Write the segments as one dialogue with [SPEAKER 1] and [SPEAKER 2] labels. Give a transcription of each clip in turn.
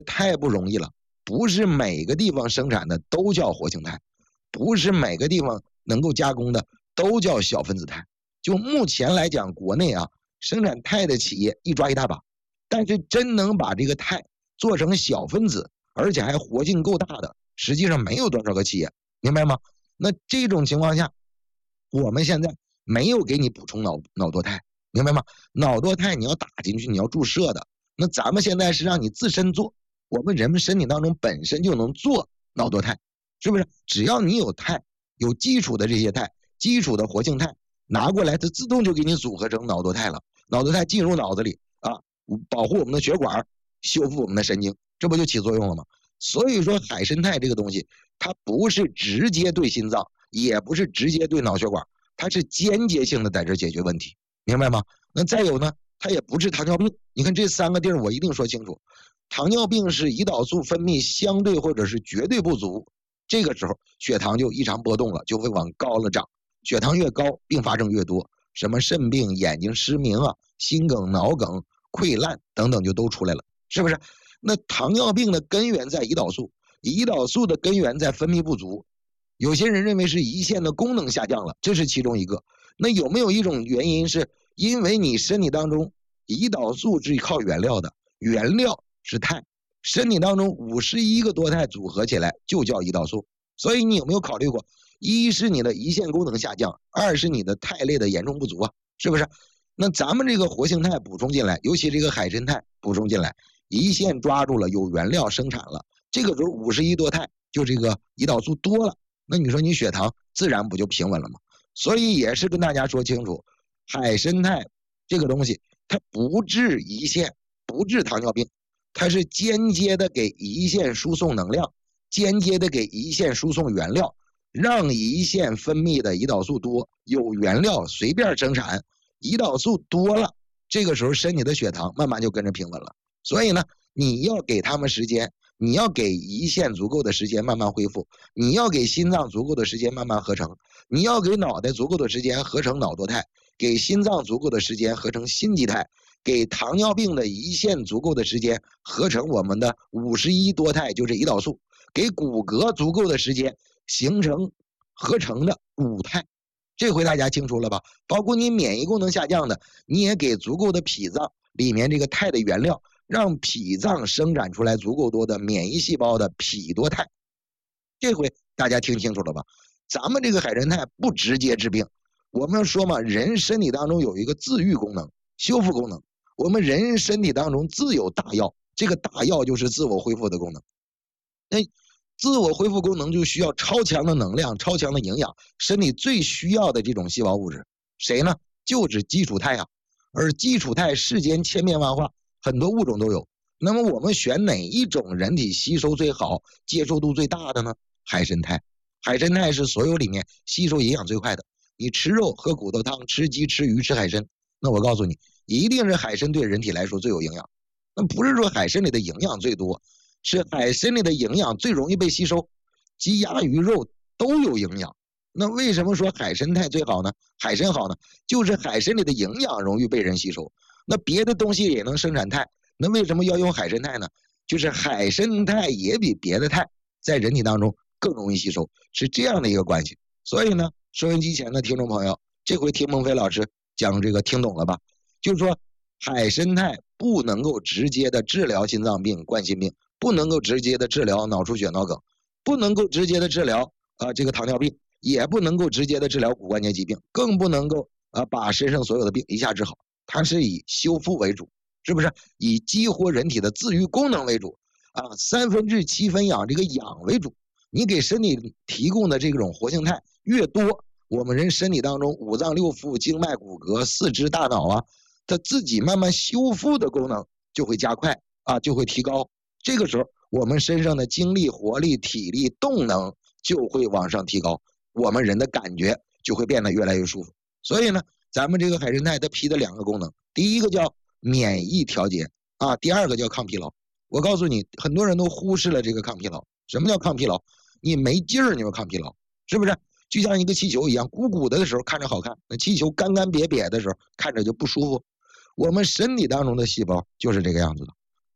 [SPEAKER 1] 太不容易了，不是每个地方生产的都叫活性肽，不是每个地方能够加工的都叫小分子肽。就目前来讲，国内啊生产肽的企业一抓一大把，但是真能把这个肽做成小分子，而且还活性够大的，实际上没有多少个企业，明白吗？那这种情况下，我们现在没有给你补充脑多肽，明白吗？脑多肽你要打进去，你要注射的。那咱们现在是让你自身做，我们人们身体当中本身就能做脑多肽，是不是？只要你有肽，有基础的这些肽，基础的活性肽拿过来，它自动就给你组合成脑多肽了。脑多肽进入脑子里啊，保护我们的血管，修复我们的神经，这不就起作用了吗？所以说海参肽这个东西，它不是直接对心脏，也不是直接对脑血管，它是间接性的在这解决问题，明白吗？那再有呢，它也不是糖尿病。你看这3个地儿我一定说清楚，糖尿病是胰岛素分泌相对或者是绝对不足，这个时候血糖就异常波动了，就会往高了涨，血糖越高并发症越多，什么肾病、眼睛失明啊、心梗、脑梗、溃烂等等就都出来了，是不是？那糖尿病的根源在胰岛素，胰岛素的根源在分泌不足，有些人认为是胰腺的功能下降了，这是其中一个。那有没有一种原因是因为你身体当中胰岛素是靠原料的，原料是肽，身体当中51个多肽组合起来就叫胰岛素。所以你有没有考虑过，一是你的胰腺功能下降，二是你的肽类的严重不足啊，是不是？那咱们这个活性肽补充进来，尤其这个海参肽补充进来，胰腺抓住了，有原料生产了，这个时候51多肽就这个胰岛素多了，那你说你血糖自然不就平稳了吗？所以也是跟大家说清楚，海参肽这个东西它不治胰腺，不治糖尿病，它是间接的给胰腺输送能量，间接的给胰腺输送原料，让胰腺分泌的胰岛素多，有原料随便生产，胰岛素多了，这个时候身体的血糖慢慢就跟着平稳了。所以呢，你要给他们时间，你要给胰腺足够的时间慢慢恢复，你要给心脏足够的时间慢慢合成，你要给脑袋足够的时间合成脑多肽，给心脏足够的时间合成心肌肽，给糖尿病的胰腺足够的时间合成我们的51多肽，就是胰岛素，给骨骼足够的时间形成合成的骨肽。这回大家清楚了吧？包括你免疫功能下降的，你也给足够的脾脏里面这个肽的原料，让脾脏生产出来足够多的免疫细胞的脾多肽。这回大家听清楚了吧？咱们这个海参肽不直接治病，我们说嘛，人身体当中有一个自愈功能、修复功能，我们人身体当中自有大药，这个大药就是自我恢复的功能。那自我恢复功能就需要超强的能量、超强的营养，身体最需要的这种细胞物质，谁呢？就是基础肽啊。而基础肽世间千变万化，很多物种都有。那么我们选哪一种人体吸收最好、接受度最大的呢？海参肽。海参肽是所有里面吸收营养最快的。你吃肉、喝骨头汤、吃鸡、吃鱼、吃海参，那我告诉你，一定是海参对人体来说最有营养。那不是说海参里的营养最多，是海参里的营养最容易被吸收。鸡鸭鱼肉都有营养，那为什么说海参肽最好呢？海参好呢，就是海参里的营养容易被人吸收。那别的东西也能生产肽，那为什么要用海参肽呢？就是海参肽也比别的肽在人体当中更容易吸收，是这样的一个关系。所以呢，收音机前的听众朋友，这回听孟非老师讲这个听懂了吧？就是说海参肽不能够直接的治疗心脏病、冠心病，不能够直接的治疗脑出血、脑梗，不能够直接的治疗这个糖尿病，也不能够直接的治疗骨关节疾病，更不能够把身上所有的病一下治好。它是以修复为主，是不是？以激活人体的自愈功能为主，3分治7分养，这个养为主。你给身体提供的这种活性肽越多，我们人身体当中五脏六腑、经脉、骨骼、四肢、大脑它自己慢慢修复的功能就会加快就会提高。这个时候我们身上的精力、活力、体力、动能就会往上提高，我们人的感觉就会变得越来越舒服。所以呢，咱们这个海参肽它批的2个功能，第一个叫免疫调节第二个叫抗疲劳。我告诉你，很多人都忽视了这个抗疲劳。什么叫抗疲劳？你没劲儿你就抗疲劳，是不是？就像一个气球一样，鼓鼓的时候看着好看，那气球干干瘪瘪的时候看着就不舒服。我们身体当中的细胞就是这个样子的，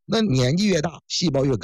[SPEAKER 1] 那年纪越大，细胞越干。